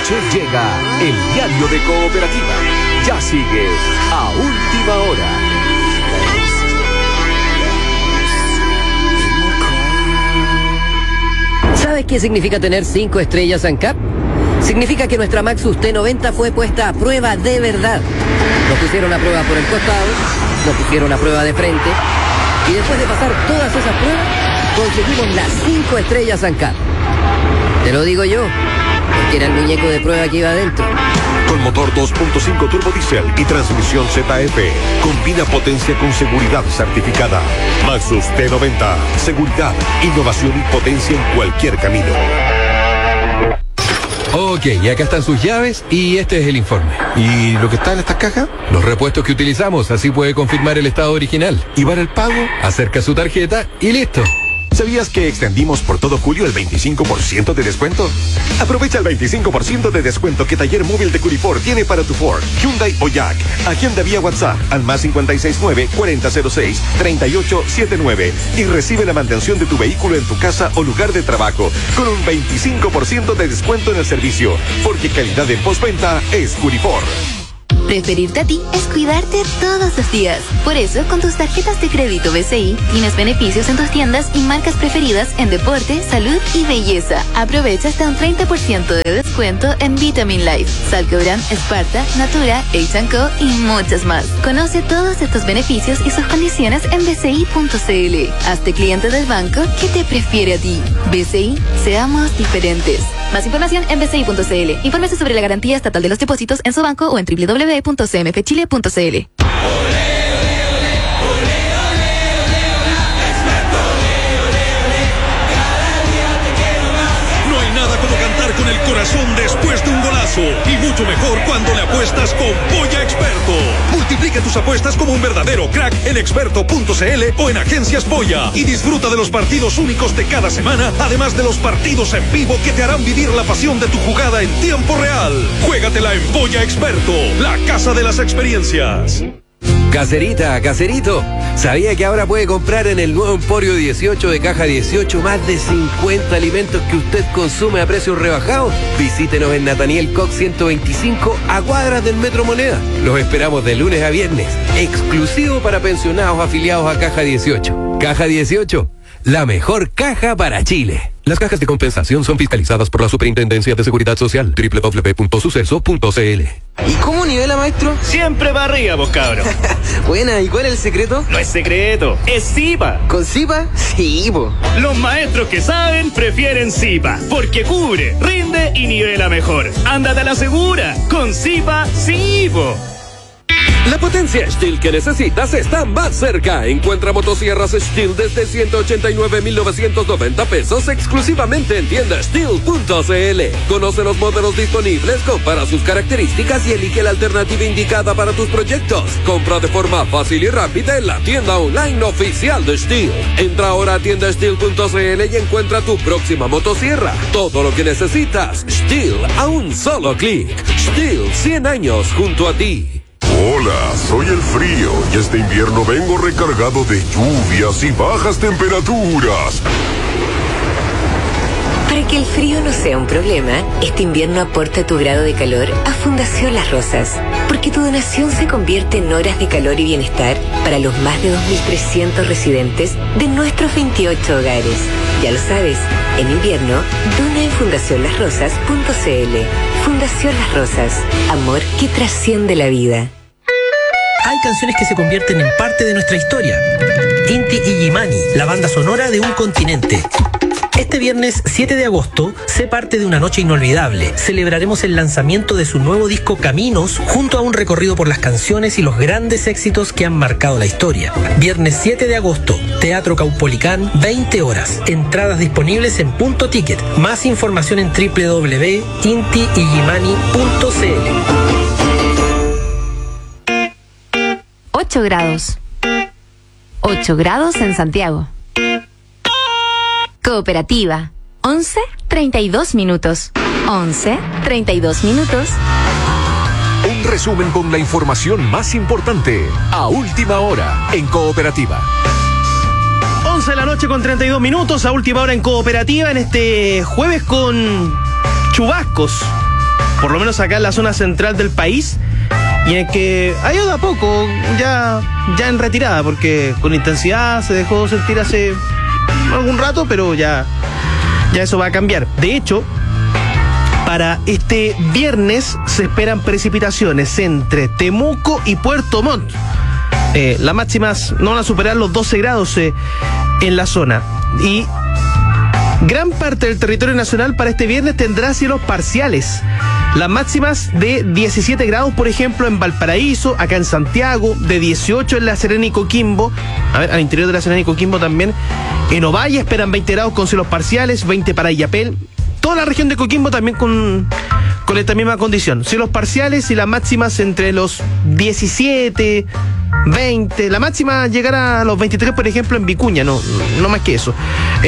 noche llega el diario de Cooperativa. Ya sigue a última hora. ¿Sabes qué significa tener 5 estrellas ANCAP? Significa que nuestra Maxus T90 fue puesta a prueba de verdad. Nos pusieron a prueba por el costado, nos pusieron a prueba de frente, y después de pasar todas esas pruebas, conseguimos las 5 estrellas ANCAP. Te lo digo yo, porque era el muñeco de prueba que iba adentro. Con motor 2.5 turbo diesel y transmisión ZF. Combina potencia con seguridad certificada. Maxus T90. Seguridad, innovación y potencia en cualquier camino. Ok, y acá están sus llaves y este es el informe. ¿Y lo que está en estas cajas? Los repuestos que utilizamos, así puede confirmar el estado original. ¿Y para el pago? Acerca su tarjeta y listo. ¿Sabías que extendimos por todo julio el 25% de descuento? Aprovecha el 25% de descuento que Taller Móvil de Curifor tiene para tu Ford, Hyundai o Jack. Agenda vía WhatsApp al más 569-4006-3879 y recibe la mantención de tu vehículo en tu casa o lugar de trabajo con un 25% de descuento en el servicio, porque calidad en postventa es Curifor. Preferirte a ti es cuidarte todos los días. Por eso, con tus tarjetas de crédito BCI, tienes beneficios en tus tiendas y marcas preferidas en deporte, salud y belleza. Aprovecha hasta un 30% de descuento en Vitamin Life, Salcobran, Sparta, Natura, H&Co y muchas más. Conoce todos estos beneficios y sus condiciones en bci.cl. Hazte cliente del banco que te prefiere a ti. BCI, seamos diferentes. Más información en bci.cl. Infórmese sobre la garantía estatal de los depósitos en su banco o en www.cmfchile.cl. No hay nada como cantar con el corazón después de un golazo. Y mucho mejor cuando le apuestas con Polla Experto. Multiplica tus apuestas como un verdadero crack en experto.cl o en Agencias Polla. Y disfruta de los partidos únicos de cada semana, además de los partidos en vivo que te harán vivir la pasión de tu jugada en tiempo real. Juégatela en Polla Experto, la casa de las experiencias. Caserita, caserito, ¿sabía que ahora puede comprar en el nuevo Emporio 18 de Caja 18 más de 50 alimentos que usted consume a precios rebajados? Visítenos en Nathaniel Cox 125 a cuadras del Metro Moneda. Los esperamos de lunes a viernes, exclusivo para pensionados afiliados a Caja 18. Caja 18, la mejor caja para Chile. Las cajas de compensación son fiscalizadas por la Superintendencia de Seguridad Social. www.suceso.cl. ¿Y cómo nivela, maestro? Siempre para arriba, vos cabro. Buena, ¿y cuál es el secreto? No es secreto, es Zipa. ¿Con Zipa? Sí, po. Los maestros que saben prefieren Zipa, porque cubre, rinde y nivela mejor. Ándate a la segura, con Zipa, sí, po. La potencia Stihl que necesitas está más cerca. Encuentra motosierras Stihl desde 189,990 pesos exclusivamente en tienda Stihl.cl. Conoce los modelos disponibles, compara sus características y elige la alternativa indicada para tus proyectos. Compra de forma fácil y rápida en la tienda online oficial de Stihl. Entra ahora a tienda Stihl.cl y encuentra tu próxima motosierra. Todo lo que necesitas, Stihl a un solo clic. Stihl, 100 años junto a ti. Hola, soy el frío y este invierno vengo recargado de lluvias y bajas temperaturas. Para que el frío no sea un problema, este invierno aporta tu grado de calor a Fundación Las Rosas, porque tu donación se convierte en horas de calor y bienestar para los más de 2.300 residentes de nuestros 28 hogares. Ya lo sabes, en invierno, dona en fundacionlasrosas.cl. Fundación Las Rosas, amor que trasciende la vida. Hay canciones que se convierten en parte de nuestra historia. Inti Illimani, la banda sonora de un continente. Este viernes 7 de agosto, sé parte de una noche inolvidable. Celebraremos el lanzamiento de su nuevo disco Caminos, junto a un recorrido por las canciones y los grandes éxitos que han marcado la historia. Viernes 7 de agosto, Teatro Caupolicán, 20 horas. Entradas disponibles en Punto Ticket. Más información en www.intiillimani.cl. 8 grados. 8 grados en Santiago. Cooperativa. 11:32 minutos. 11:32 minutos. Un resumen con la información más importante a última hora en Cooperativa. 11 de la noche con 32 minutos a última hora en Cooperativa en este jueves con chubascos. por lo menos acá en la zona central del país, y en el que ha ido de a poco, ya en retirada, porque con intensidad se dejó sentir hace algún rato, pero ya eso va a cambiar. De hecho, para este viernes se esperan precipitaciones entre Temuco y Puerto Montt. Las máximas no van a superar los 12 grados en la zona. Y gran parte del territorio nacional para este viernes tendrá cielos parciales. Las máximas de 17 grados, por ejemplo, en Valparaíso, acá en Santiago, de 18 en La Serena y Coquimbo, al interior de La Serena y Coquimbo también. En Ovalle esperan 20 grados con cielos parciales, 20 para Illapel. Toda la región de Coquimbo también con esta misma condición. Cielos parciales y las máximas entre los 17, 20. La máxima llegará a los 23, por ejemplo, en Vicuña, no más que eso.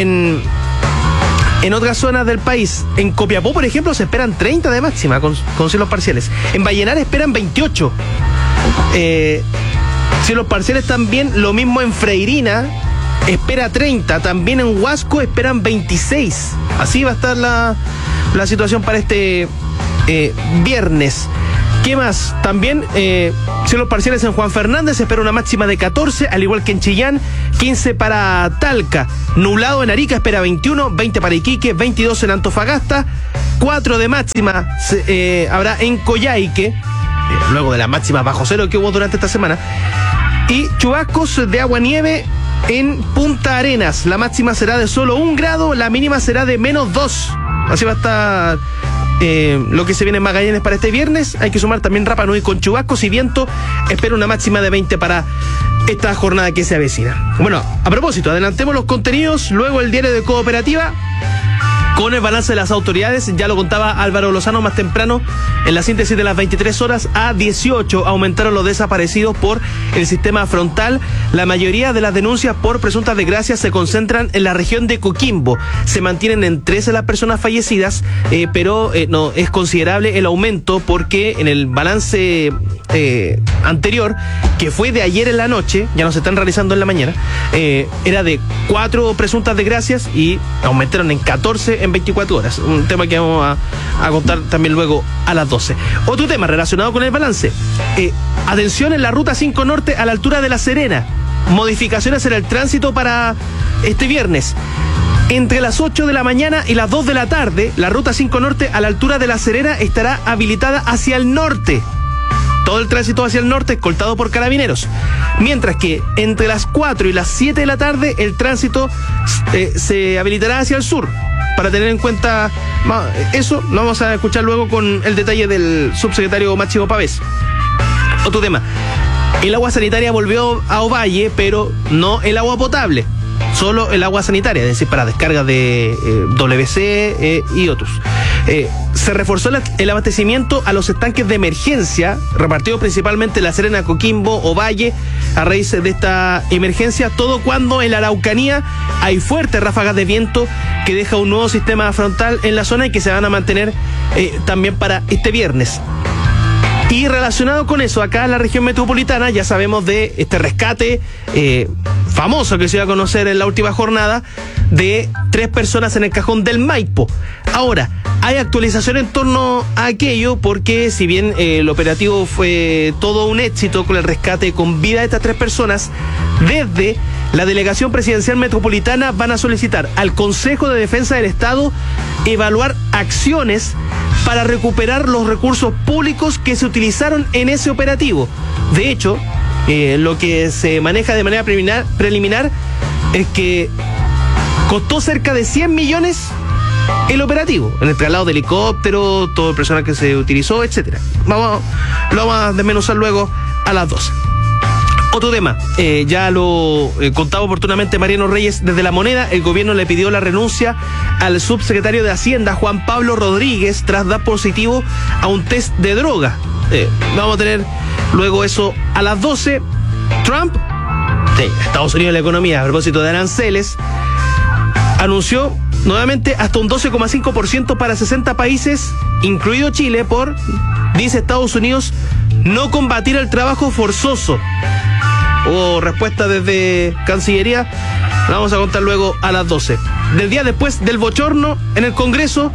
En otras zonas del país, en Copiapó, por ejemplo, se esperan 30 de máxima con cielos parciales. En Vallenar esperan 28. Cielos parciales también, lo mismo en Freirina, espera 30. También en Huasco esperan 26. Así va a estar la situación para este viernes. ¿Qué más? También cielos parciales en Juan Fernández, se espera una máxima de 14, al igual que en Chillán, 15 para Talca. Nublado en Arica, espera 21, 20 para Iquique, 22 en Antofagasta, 4 de máxima habrá en Coyhaique, luego de las máximas bajo cero que hubo durante esta semana. Y chubascos de agua-nieve en Punta Arenas. La máxima será de solo 1 grado, la mínima será de -2. Así va a estar lo que se viene en Magallanes para este viernes. Hay que sumar también Rapa Nui con chubascos y viento. Espera una máxima de 20 para esta jornada que se avecina. Bueno, a propósito, adelantemos los contenidos. Luego el diario de Cooperativa con el balance de las autoridades. Ya lo contaba Álvaro Lozano más temprano en la síntesis de las 23 horas. A 18 aumentaron los desaparecidos por el sistema frontal. La mayoría de las denuncias por presuntas desgracias se concentran en la región de Coquimbo. Se mantienen en 13 las personas fallecidas, pero no es considerable el aumento, porque en el balance anterior, que fue de ayer en la noche, ya no se están realizando en la mañana, era de 4 presuntas desgracias y aumentaron en 14 en 24 horas. Un tema que vamos a contar también luego a las 12. Otro tema relacionado con el balance. Atención en la ruta 5 Norte a la altura de La Serena. Modificaciones en el tránsito para este viernes. Entre las 8 de la mañana y las 2 de la tarde, la ruta 5 Norte a la altura de La Serena estará habilitada hacia el norte. Todo el tránsito hacia el norte escoltado por carabineros. Mientras que entre las 4 y las 7 de la tarde el tránsito se habilitará hacia el sur. Para tener en cuenta eso, lo vamos a escuchar luego con el detalle del subsecretario Máximo Pavés. Otro tema. El agua sanitaria volvió a Ovalle, pero no el agua potable. Solo el agua sanitaria, es decir, para descargas de WC y otros. Se reforzó el abastecimiento a los estanques de emergencia, repartidos principalmente en La Serena, Coquimbo, Ovalle, a raíz de esta emergencia, todo cuando en la Araucanía hay fuertes ráfagas de viento que deja un nuevo sistema frontal en la zona y que se van a mantener también para este viernes. Y relacionado con eso, acá en la región metropolitana ya sabemos de este rescate famoso que se iba a conocer en la última jornada de 3 personas en el cajón del Maipo. Ahora, hay actualización en torno a aquello, porque si bien el operativo fue todo un éxito con el rescate con vida de estas 3 personas, desde la Delegación Presidencial Metropolitana van a solicitar al Consejo de Defensa del Estado evaluar acciones para recuperar los recursos públicos que se utilizaron en ese operativo. De hecho, lo que se maneja de manera preliminar es que costó cerca de 100 millones el operativo, en el traslado de helicóptero, todo el personal que se utilizó, etcétera. Lo vamos a desmenuzar luego a las 12. Otro tema, ya lo contaba oportunamente Mariano Reyes desde La Moneda. El gobierno le pidió la renuncia al subsecretario de Hacienda, Juan Pablo Rodríguez, tras dar positivo a un test de droga. Vamos a tener luego eso a las 12. Trump, Estados Unidos de la economía, a propósito de aranceles, anunció nuevamente hasta un 12,5% para 60 países, incluido Chile, por, dice Estados Unidos, no combatir el trabajo forzoso. Hubo respuesta desde Cancillería, la vamos a contar luego a las 12. Del día después del bochorno en el Congreso,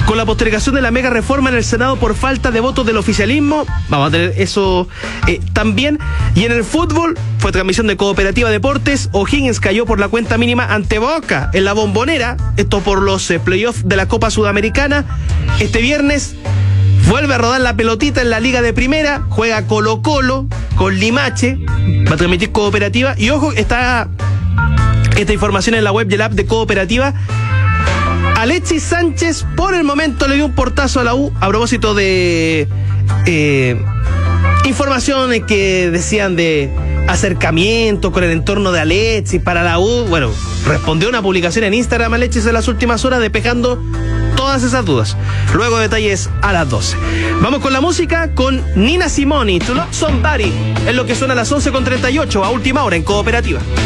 con la postergación de la mega reforma en el Senado por falta de votos del oficialismo. Vamos a tener eso también. Y en el fútbol fue transmisión de Cooperativa Deportes. O'Higgins cayó por la cuenta mínima ante Boca en la Bombonera. Esto por los playoffs de la Copa Sudamericana. Este viernes vuelve a rodar la pelotita en la Liga de Primera. Juega Colo-Colo con Limache. Va a transmitir Cooperativa. Y ojo, está esta información en la web y el app de Cooperativa. Alexis Sánchez por el momento le dio un portazo a la U a propósito de informaciones que decían de acercamiento con el entorno de Alexis para la U. Bueno, respondió una publicación en Instagram Alexis en las últimas horas despejando todas esas dudas. Luego detalles a las 12. Vamos con la música con Nina Simone, To Love Somebody, es lo que suena a las 11:38 a última hora en Cooperativa.